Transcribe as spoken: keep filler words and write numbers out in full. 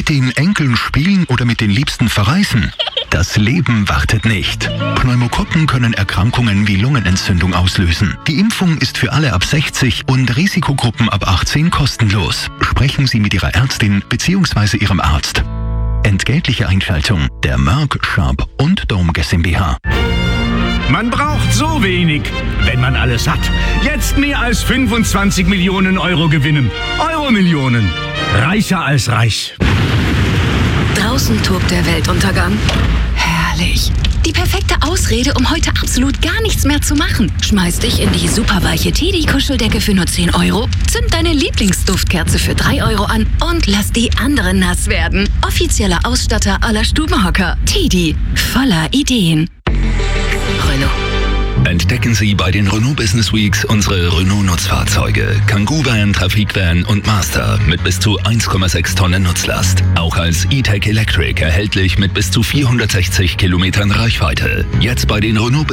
Mit den Enkeln spielen oder mit den Liebsten verreisen? Das Leben wartet nicht. Pneumokokken können Erkrankungen wie Lungenentzündung auslösen. Die Impfung ist für alle ab sechzig und Risikogruppen ab achtzehn kostenlos. Sprechen Sie mit Ihrer Ärztin bzw. Ihrem Arzt. Entgeltliche Einschaltung der Merck, Sharp und Dome GmbH. Man braucht so wenig, wenn man alles hat. Jetzt mehr als fünfundzwanzig Millionen Euro gewinnen. Euro-Millionen. Reicher als reich. Draußen tobt der Weltuntergang. Herrlich. Die perfekte Ausrede, um heute absolut gar nichts mehr zu machen. Schmeiß dich in die superweiche Teddy-Kuscheldecke für nur zehn Euro, zünd deine Lieblingsduftkerze für drei Euro an und lass die anderen nass werden. Offizieller Ausstatter aller Stubenhocker. Teddy. Voller Ideen. Renault. Entdecken Sie bei den Renault Business Weeks unsere Renault-Nutzfahrzeuge. Kangoo Van, Trafikvan und Master mit bis zu eins Komma sechs Tonnen Nutzlast. Auch als E-Tech Electric erhältlich mit bis zu vierhundertsechzig Kilometern Reichweite. Jetzt bei den Renault